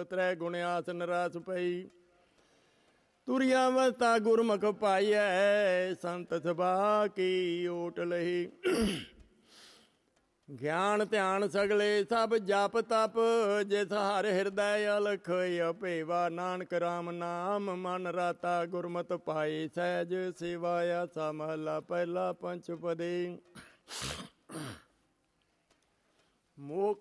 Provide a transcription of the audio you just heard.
ਤ੍ਰੈ ਗੁਣ ਆਸਨ ਰਸ ਪਈ। ਤੁਰਿਆ ਅਵਸਥਾ ਗੁਰਮੁਖ ਪਾਈਐ, ਸੰਤ ਸਭਾ ਕੀ ਓਟ ਲਈ। ਗਿਆਨ ਧਿਆਨ ਸਗਲੇ ਸਭ ਜਪ ਤਪ, ਜਿਸ ਹਰ ਹਿਰਦੈ ਅਲਖ ਅਭੇਵਾ। ਨਾਨਕ ਰਾਮ ਨਾਮ ਮਨ ਰਾਤਾ, ਗੁਰਮਤਿ ਪਾਏ ਸਹਿਜ ਸੇਵਾ। ਆਸਾ ਮਹਲਾ ਪਹਿਲਾ ਪੰਚਪਦੀ। ਮੋਹ